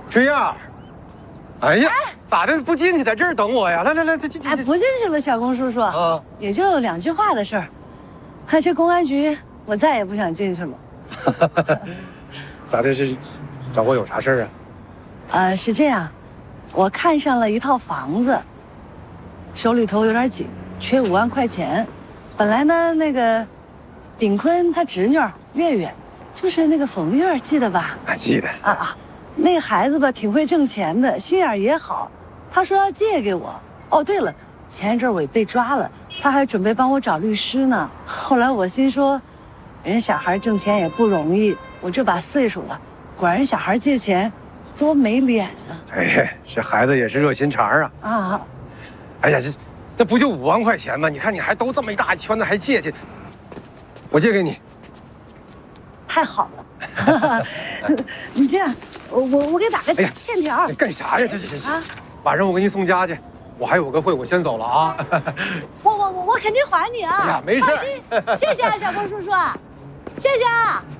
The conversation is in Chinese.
这样，哎呀，咋的？不进去，在这儿等我呀？来，进。 哎，不进去了，小龚叔叔啊，也就2句话的事儿。这公安局，我再也不想进去了。 咋的？是找我有啥事儿啊？是这样，我看上了一套房子，手里头有点紧，缺5万块钱。本来呢，那个炳坤他侄女月月，就是那个冯月，记得吧？ 记得。 那个孩子吧，挺会挣钱的，心眼也好。他说要借给我。哦，对了，前一阵我也被抓了，他还准备帮我找律师呢。后来我心说，人小孩挣钱也不容易，我这把岁数了，管人小孩借钱，多没脸啊！ 哎，这孩子也是热心肠啊！哎呀，那不就5万块钱吗？你看你还都这么一大圈子，还借，我借给你。 太好了，你这样，我给打个欠条。 你干啥呀？这晚上我给你送家去，我还有个会，我先走了啊。 我肯定还你啊！ 哎呀，没事。 放心，谢谢啊，小龚叔叔，谢谢啊。